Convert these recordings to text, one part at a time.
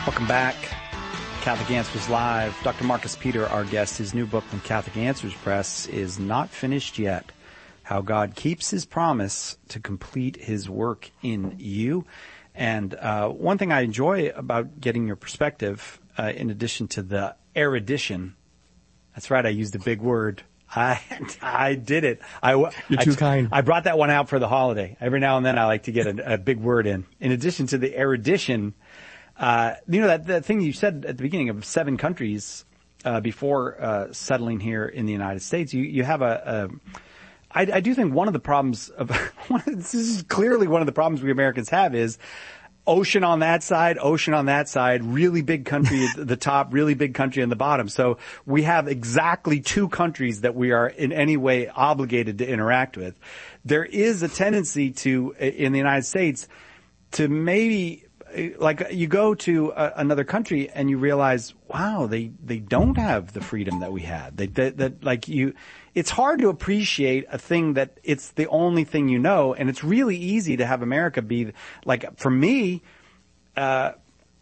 Welcome back. Catholic Answers Live. Dr. Marcus Peter, our guest. His new book from Catholic Answers Press is not finished yet. How God Keeps His Promise to Complete His Work in You. And one thing I enjoy about getting your perspective, in addition to the erudition, that's right, I used a big word. I did it. You're too kind. I brought that one out for the holiday. Every now and then I like to get a big word in. In addition to the erudition, that thing you said at the beginning of 7 countries before settling here in the United States, you have I do think one of the problems this is clearly one of the problems we Americans have is ocean on that side, really big country at the top, really big country on the bottom. So we have exactly 2 countries that we are in any way obligated to interact with. There is a tendency in the United States to maybe, like, you go to another country and you realize, wow, they don't have the freedom that we had. It's hard to appreciate a thing that it's the only thing you know, and it's really easy to have America be like, for me, if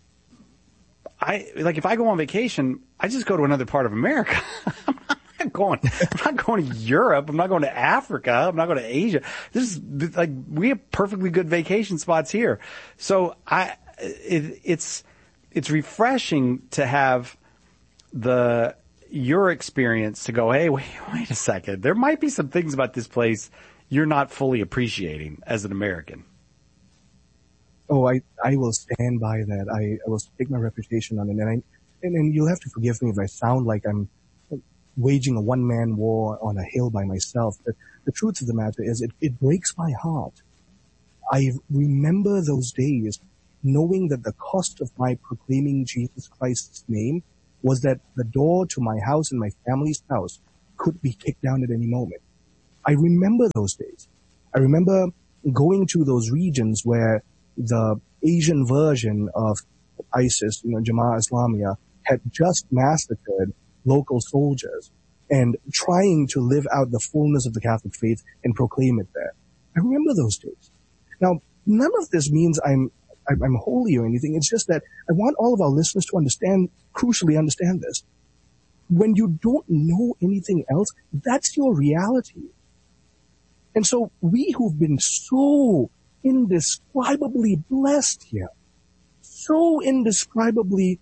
I go on vacation, I just go to another part of America. I'm not going to Europe. I'm not going to Africa. I'm not going to Asia. We have perfectly good vacation spots here. So it's refreshing to have your experience to go, hey, wait a second. There might be some things about this place you're not fully appreciating as an American. Oh, I will stand by that. I will take my reputation on it. And you'll have to forgive me if I sound like I'm waging a one-man war on a hill by myself. But the truth of the matter is it breaks my heart. I remember those days knowing that the cost of my proclaiming Jesus Christ's name was that the door to my house and my family's house could be kicked down at any moment. I remember those days. I remember going to those regions where the Asian version of ISIS, Jamaat Islamiyah, had just massacred local soldiers and trying to live out the fullness of the Catholic faith and proclaim it there. I remember those days. Now, none of this means I'm holy or anything. It's just that I want all of our listeners to crucially understand this. When you don't know anything else, that's your reality. And so we who've been so indescribably blessed here, so indescribably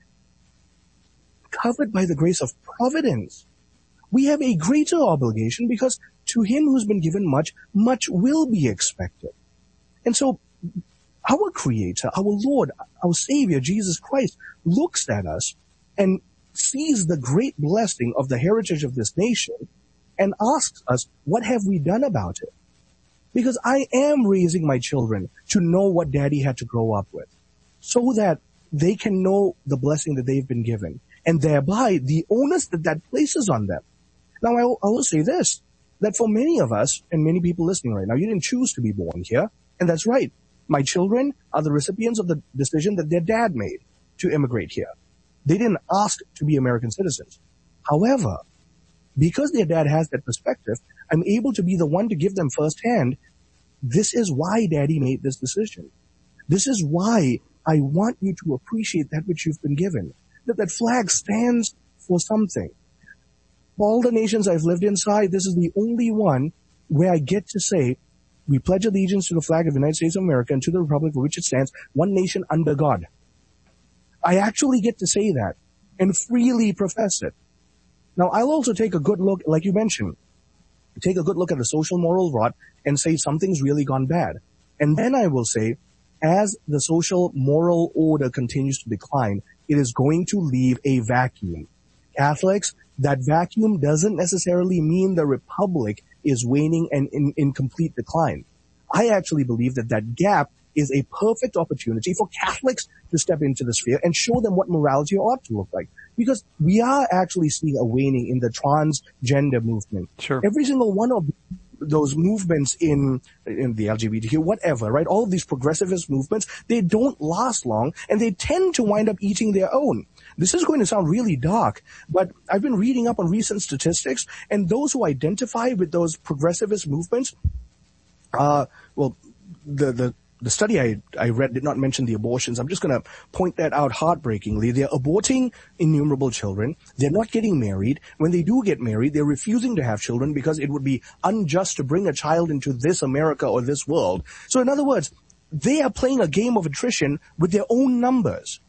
covered by the grace of providence, we have a greater obligation because to him who's been given much, much will be expected. And so our Creator, our Lord, our Savior, Jesus Christ, looks at us and sees the great blessing of the heritage of this nation and asks us, what have we done about it? Because I am raising my children to know what Daddy had to grow up with so that they can know the blessing that they've been given and thereby the onus that places on them. Now, I will say this, that for many of us and many people listening right now, you didn't choose to be born here, and that's right. My children are the recipients of the decision that their dad made to immigrate here. They didn't ask to be American citizens. However, because their dad has that perspective, I'm able to be the one to give them firsthand, this is why Daddy made this decision. This is why I want you to appreciate that which you've been given. That flag stands for something. All the nations I've lived inside, this is the only one where I get to say, we pledge allegiance to the flag of the United States of America and to the republic for which it stands, one nation under God. I actually get to say that and freely profess it. Now, I'll also take a good look, like you mentioned, take a good look at the social moral rot and say something's really gone bad. And then I will say, as the social moral order continues to decline, it is going to leave a vacuum. Catholics, that vacuum doesn't necessarily mean the republic is waning and in complete decline. I actually believe that gap is a perfect opportunity for Catholics to step into the sphere and show them what morality ought to look like. Because we are actually seeing a waning in the transgender movement. Sure. Every single one of those movements in the LGBTQ, whatever, right? All of these progressivist movements, they don't last long and they tend to wind up eating their own. This is going to sound really dark, but I've been reading up on recent statistics, and those who identify with those progressivist movements, the the study I read did not mention the abortions. I'm just going to point that out heartbreakingly. They're aborting innumerable children. They're not getting married. When they do get married, they're refusing to have children because it would be unjust to bring a child into this America or this world. So in other words, they are playing a game of attrition with their own numbers.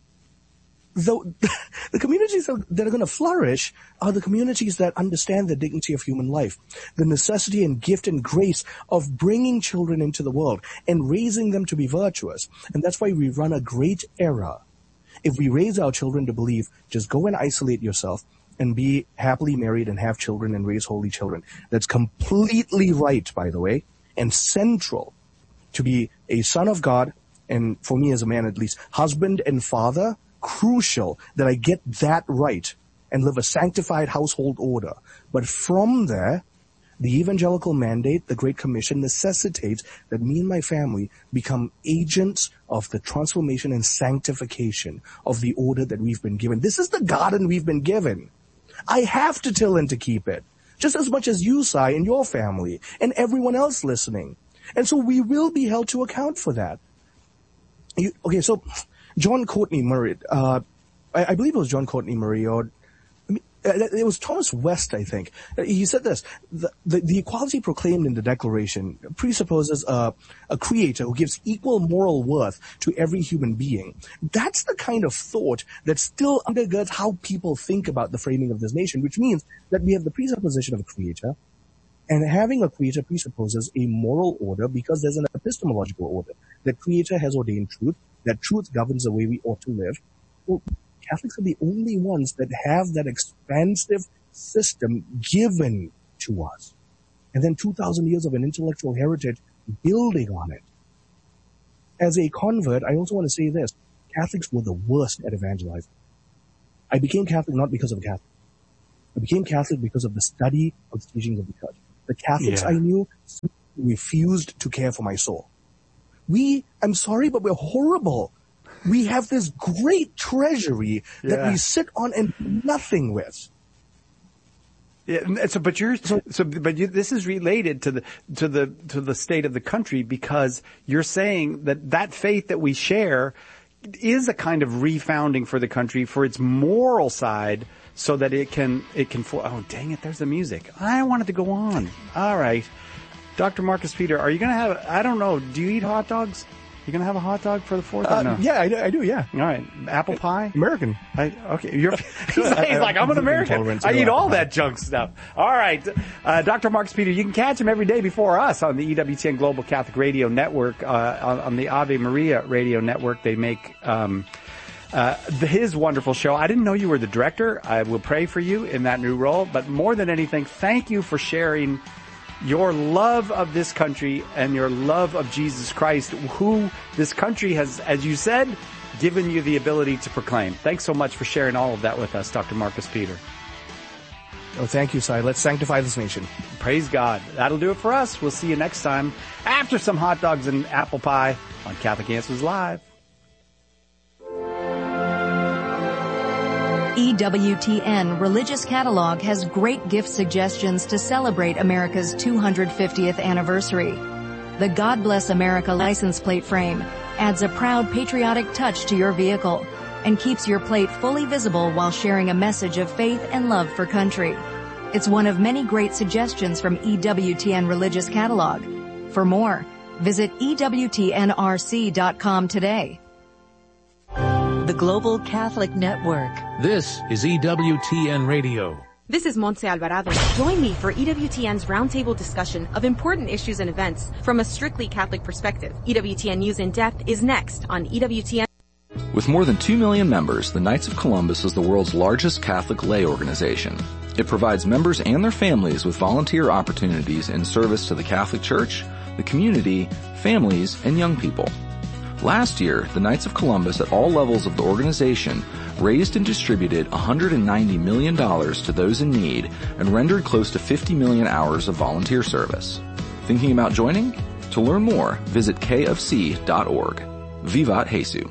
Though the communities that are going to flourish are the communities that understand the dignity of human life, the necessity and gift and grace of bringing children into the world and raising them to be virtuous. And that's why we run a great error. If we raise our children to believe, just go and isolate yourself and be happily married and have children and raise holy children. That's completely right, by the way, and central to be a son of God, and for me as a man at least, husband and father. Crucial that I get that right and live a sanctified household order. But from there, the evangelical mandate, the Great Commission, necessitates that me and my family become agents of the transformation and sanctification of the order that we've been given. This is the garden we've been given. I have to till and to keep it, just as much as you, Sai, and your family, and everyone else listening. And so we will be held to account for that. So John Courtney Murray, I believe it was John Courtney Murray, or it was Thomas West, I think. He said this: the equality proclaimed in the Declaration presupposes a creator who gives equal moral worth to every human being. That's the kind of thought that still undergirds how people think about the framing of this nation, which means that we have the presupposition of a creator, and having a creator presupposes a moral order because there's an epistemological order. The creator has ordained truth. That truth governs the way we ought to live. Well, Catholics are the only ones that have that expansive system given to us. And then 2,000 years of an intellectual heritage building on it. As a convert, I also want to say this. Catholics were the worst at evangelizing. I became Catholic not because of a Catholic. I became Catholic because of the study of the teachings of the church. The Catholics I knew refused to care for my soul. I'm sorry, but we're horrible. We have this great treasury that we sit on and do nothing with. Yeah, this is related to the state of the country, because you're saying that faith that we share is a kind of refounding for the country, for its moral side, so that it can oh, dang it, there's the music. I wanted to go on. All right. Dr. Marcus Peter, are you going to have, I don't know, do you eat hot dogs? You going to have a hot dog for the 4th or no? Yeah, I do, yeah. All right. Apple pie? American. Okay. He's like, I'm an American. I eat all that junk stuff. All right. Dr. Marcus Peter, you can catch him every day before us on the EWTN Global Catholic Radio Network, on the Ave Maria Radio Network. They make his wonderful show. I didn't know you were the director. I will pray for you in that new role. But more than anything, thank you for sharing your love of this country and your love of Jesus Christ, who this country has, as you said, given you the ability to proclaim. Thanks so much for sharing all of that with us, Dr. Marcus Peter. Oh, thank you, Sai. Let's sanctify this nation. Praise God. That'll do it for us. We'll see you next time after some hot dogs and apple pie on Catholic Answers Live. EWTN Religious Catalog has great gift suggestions to celebrate America's 250th anniversary. The God Bless America license plate frame adds a proud patriotic touch to your vehicle and keeps your plate fully visible while sharing a message of faith and love for country. It's one of many great suggestions from EWTN Religious Catalog. For more, visit EWTNRC.com today. The Global Catholic Network. This is EWTN Radio. This is Montse Alvarado. Join me for EWTN's roundtable discussion of important issues and events from a strictly Catholic perspective. EWTN News in Depth is next on EWTN. With more than 2 million members, the Knights of Columbus is the world's largest Catholic lay organization. It provides members and their families with volunteer opportunities in service to the Catholic Church, the community, families, and young people. Last year, the Knights of Columbus at all levels of the organization raised and distributed $190 million to those in need and rendered close to 50 million hours of volunteer service. Thinking about joining? To learn more, visit kfc.org. Vivat Jesu.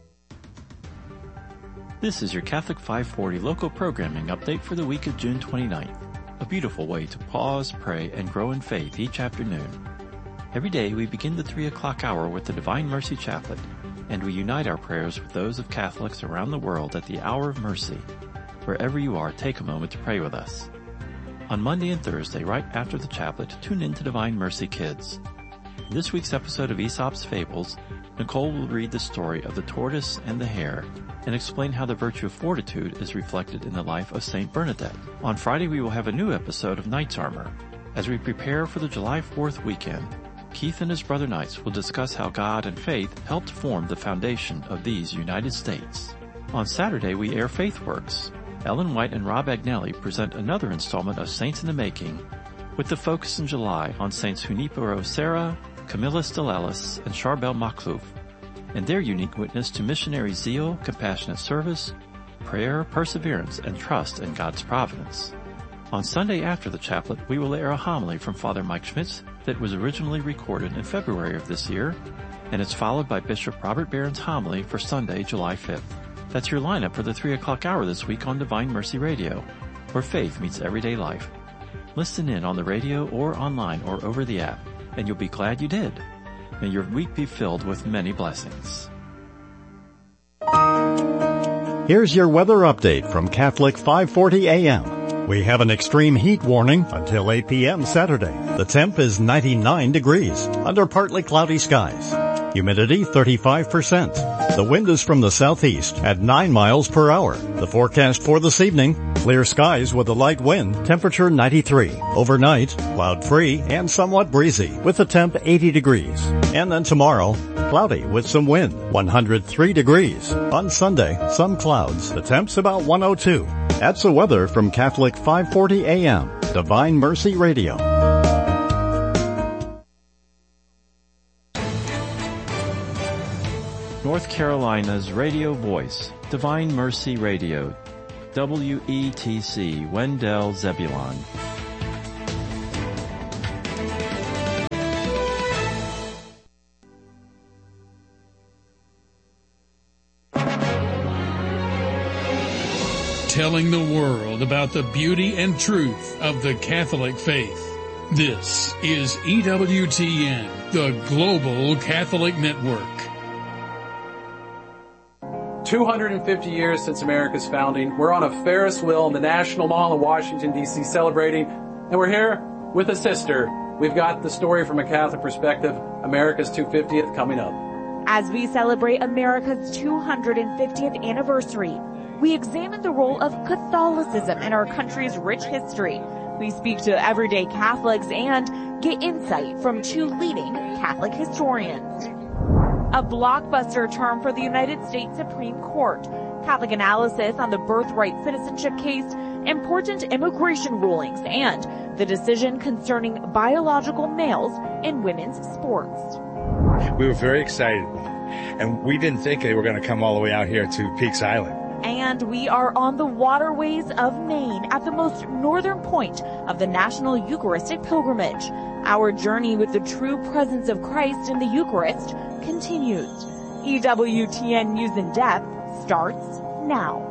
This is your Catholic 540 local programming update for the week of June 29th. A beautiful way to pause, pray, and grow in faith each afternoon. Every day we begin the 3 o'clock hour with the Divine Mercy Chaplet, and we unite our prayers with those of Catholics around the world at the Hour of Mercy. Wherever you are, take a moment to pray with us. On Monday and Thursday, right after the chaplet, tune in to Divine Mercy Kids. In this week's episode of Aesop's Fables, Nicole will read the story of the tortoise and the hare and explain how the virtue of fortitude is reflected in the life of Saint Bernadette. On Friday, we will have a new episode of Knight's Armor. As we prepare for the July 4th weekend, Keith and his brother Knights will discuss how God and faith helped form the foundation of these United States. On Saturday, we air FaithWorks. Ellen White and Rob Agnelli present another installment of Saints in the Making, with the focus in July on Saints Junipero Serra, Camilla Stilelis, and Charbel Makhlouf, and their unique witness to missionary zeal, compassionate service, prayer, perseverance, and trust in God's providence. On Sunday after the chaplet, we will air a homily from Father Mike Schmitz that was originally recorded in February of this year, and it's followed by Bishop Robert Barron's homily for Sunday, July 5th. That's your lineup for the 3 o'clock hour this week on Divine Mercy Radio, where faith meets everyday life. Listen in on the radio or online or over the app, and you'll be glad you did. May your week be filled with many blessings. Here's your weather update from Catholic 540 AM. We have an extreme heat warning until 8 p.m. Saturday. The temp is 99 degrees under partly cloudy skies. Humidity 35%. The wind is from the southeast at 9 miles per hour. The forecast for this evening, clear skies with a light wind, temperature 93. Overnight, cloud-free and somewhat breezy with a temp 80 degrees. And then tomorrow, cloudy with some wind, 103 degrees. On Sunday, some clouds. The temp's about 102. That's the weather from Catholic 540 AM, Divine Mercy Radio. North Carolina's radio voice, Divine Mercy Radio, WETC, Wendell Zebulon. Telling the world about the beauty and truth of the Catholic faith. This is EWTN, the Global Catholic Network. 250 years since America's founding. We're on a Ferris wheel in the National Mall in Washington, D.C. celebrating, and we're here with a sister. We've got the story from a Catholic perspective, America's 250th coming up. As we celebrate America's 250th anniversary, we examine the role of Catholicism in our country's rich history. We speak to everyday Catholics and get insight from two leading Catholic historians. A blockbuster term for the United States Supreme Court. Catholic analysis on the birthright citizenship case, important immigration rulings, and the decision concerning biological males in women's sports. We were very excited, and we didn't think they were going to come all the way out here to Peaks Island. And we are on the waterways of Maine at the most northern point of the National Eucharistic Pilgrimage. Our journey with the true presence of Christ in the Eucharist continues. EWTN News in Depth starts now.